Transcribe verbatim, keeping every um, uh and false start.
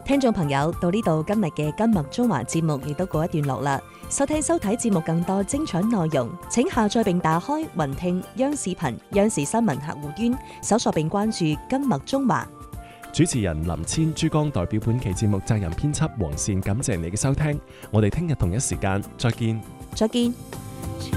聽眾朋友，到呢度今日嘅今麥中華節目亦都告一段落啦。收聽收睇節目更多精彩內容，請下載並打開雲聽央視頻、央視新聞客戶端，搜索並關注今麥中華。 主持人林千、珠江代表本期節目責任編輯黃善，感謝你嘅收聽，我哋聽日同一時間再見。 再見。